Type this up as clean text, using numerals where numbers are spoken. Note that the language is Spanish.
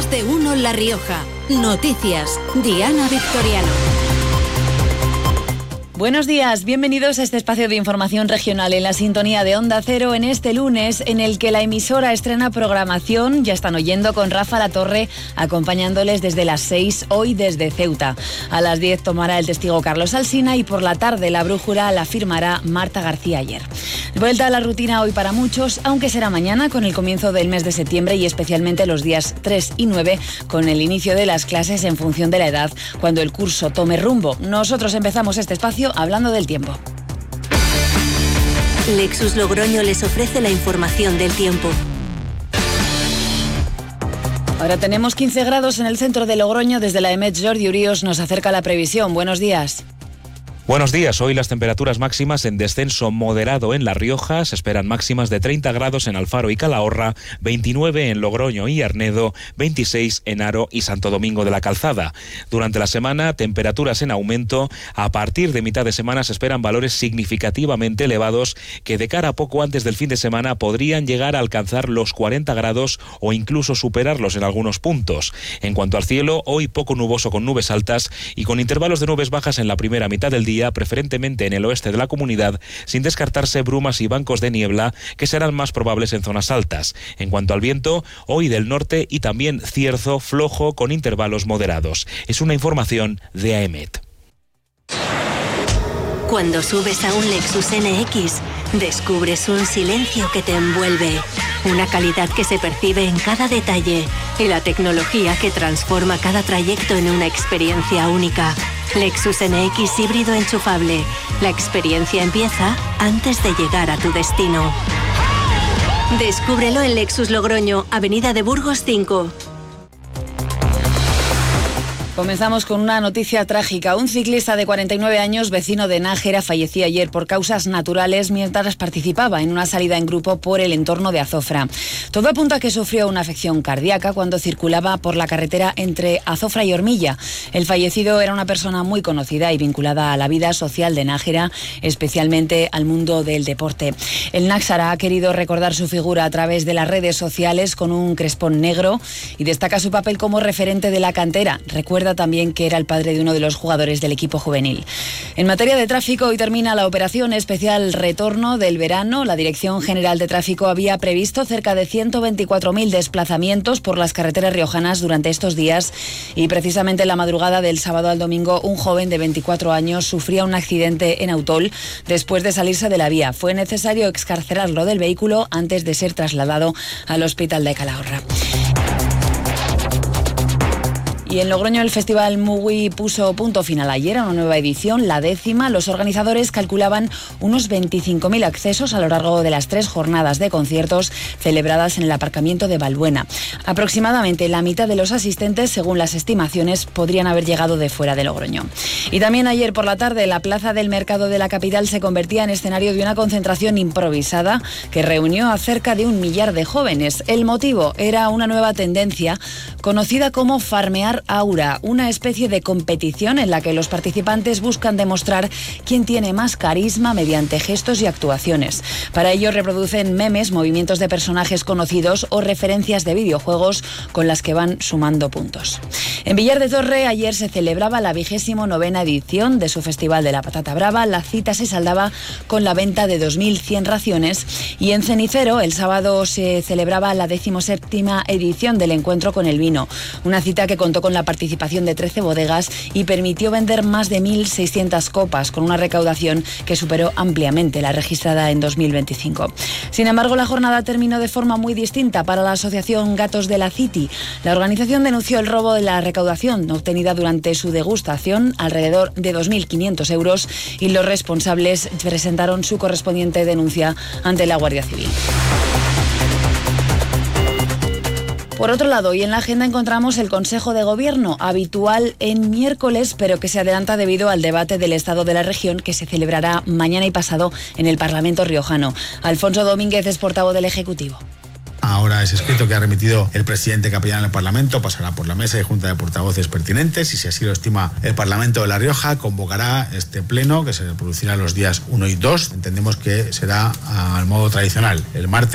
Más de uno La Rioja. Noticias. Diana Victoriano. Buenos días, bienvenidos a este espacio de información regional en la sintonía de Onda Cero en este lunes en el que la emisora estrena programación. Ya están oyendo con Rafa Latorre acompañándoles desde las 6 hoy desde Ceuta. A las 10 tomará el testigo Carlos Alsina y por la tarde la brújula la firmará Marta García Ayer. Vuelta a la rutina hoy para muchos, aunque será mañana con el comienzo del mes de septiembre y especialmente los días 3 y 9 con el inicio de las clases en función de la edad cuando el curso tome rumbo. Nosotros empezamos este espacio hablando del tiempo. Lexus Logroño les ofrece la información del tiempo. Ahora tenemos 15 grados en el centro de Logroño. Desde la EMET Jordi Urios nos acerca la previsión. Buenos días. Buenos días. Hoy las temperaturas máximas en descenso moderado en La Rioja. Se esperan máximas de 30 grados en Alfaro y Calahorra, 29 en Logroño y Arnedo, 26 en Haro y Santo Domingo de la Calzada. Durante la semana, temperaturas en aumento. A partir de mitad de semana se esperan valores significativamente elevados que de cara a poco antes del fin de semana podrían llegar a alcanzar los 40 grados o incluso superarlos en algunos puntos. En cuanto al cielo, hoy poco nuboso con nubes altas y con intervalos de nubes bajas en la primera mitad del día, preferentemente en el oeste de la comunidad, sin descartarse brumas y bancos de niebla que serán más probables en zonas altas. En cuanto al viento, hoy del norte y también cierzo flojo con intervalos moderados. Es una información de AEMET. Cuando subes a un Lexus NX, descubres un silencio que te envuelve, una calidad que se percibe en cada detalle y la tecnología que transforma cada trayecto en una experiencia única. Lexus NX híbrido enchufable. La experiencia empieza antes de llegar a tu destino. Descúbrelo en Lexus Logroño, Avenida de Burgos 5. Comenzamos con una noticia trágica. Un ciclista de 49 años, vecino de Nájera, falleció ayer por causas naturales mientras participaba en una salida en grupo por el entorno de Azofra. Todo apunta a que sufrió una afección cardíaca cuando circulaba por la carretera entre Azofra y Ormilla. El fallecido era una persona muy conocida y vinculada a la vida social de Nájera, especialmente al mundo del deporte. El Náxara ha querido recordar su figura a través de las redes sociales con un crespón negro y destaca su papel como referente de la cantera. Recuerda también que era el padre de uno de los jugadores del equipo juvenil. En materia de tráfico, hoy termina la operación especial retorno del verano. La Dirección General de Tráfico había previsto cerca de 124.000 desplazamientos por las carreteras riojanas durante estos días y precisamente en la madrugada del sábado al domingo un joven de 24 años sufría un accidente en Autol después de salirse de la vía. Fue necesario excarcelarlo del vehículo antes de ser trasladado al hospital de Calahorra. Y en Logroño el Festival Mugui puso punto final ayer a una nueva edición, la 10ª. Los organizadores calculaban unos 25.000 accesos a lo largo de las 3 jornadas de conciertos celebradas en el aparcamiento de Balbuena. Aproximadamente la mitad de los asistentes, según las estimaciones, podrían haber llegado de fuera de Logroño. Y también ayer por la tarde la plaza del mercado de la capital se convertía en escenario de una concentración improvisada que reunió a cerca de 1 millar de jóvenes. El motivo era una nueva tendencia conocida como farmear aura, una especie de competición en la que los participantes buscan demostrar quién tiene más carisma mediante gestos y actuaciones. Para ello reproducen memes, movimientos de personajes conocidos o referencias de videojuegos con las que van sumando puntos. En Villar de Torre ayer se celebraba la 29ª edición de su Festival de la Patata Brava. La cita se saldaba con la venta de 2.100 raciones y en Cenicero el sábado se celebraba la 17ª edición del Encuentro con el Vino, una cita que contó con la participación de 13 bodegas y permitió vender más de 1.600 copas con una recaudación que superó ampliamente la registrada en 2025. Sin embargo, la jornada terminó de forma muy distinta para la asociación Gatos de la City. La organización denunció el robo de la recaudación obtenida durante su degustación, alrededor de 2.500 euros, y los responsables presentaron su correspondiente denuncia ante la Guardia Civil. Por otro lado, hoy en la agenda encontramos el Consejo de Gobierno, habitual en miércoles, pero que se adelanta debido al debate del Estado de la región que se celebrará mañana y pasado en el Parlamento riojano. Alfonso Domínguez es portavoz del Ejecutivo. Ahora ese escrito que ha remitido el presidente capellán al Parlamento pasará por la mesa y junta de portavoces pertinentes y, si así lo estima el Parlamento de La Rioja, convocará este pleno que se producirá los días 1 y 2. Entendemos que será al modo tradicional, el martes